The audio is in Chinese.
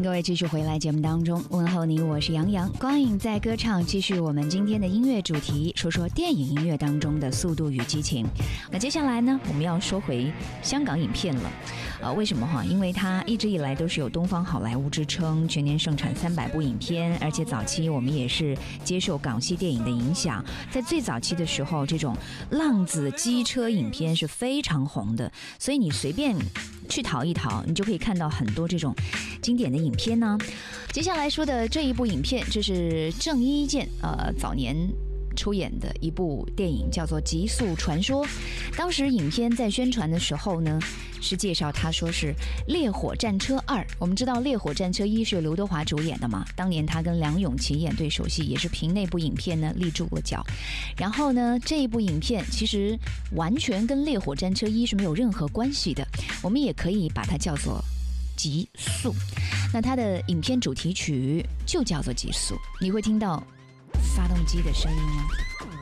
各位继续回来节目当中，问候你，我是杨洋。光影在歌唱，继续我们今天的音乐主题，说说电影音乐当中的速度与激情。那接下来呢，我们要说回香港影片了。为什么哈？因为它一直以来都是有东方好莱坞之称，全年盛产300部影片，而且早期我们也是接受港系电影的影响。在最早期的时候，这种浪子机车影片是非常红的，所以你随便去淘一淘，你就可以看到很多这种经典的影片呢。接下来说的这一部影片，这是郑伊健早年出演的一部电影，叫做《极速传说》。当时影片在宣传的时候呢，是介绍他说是《烈火战车2》。我们知道《烈火战车1》是由刘德华主演的嘛，当年他跟梁咏琪演对手戏，也是凭那部影片呢立住了脚。然后呢，这一部影片其实完全跟《烈火战车1》是没有任何关系的，我们也可以把它叫做极速。那它的影片主题曲就叫做极速，你会听到发动机的声音吗？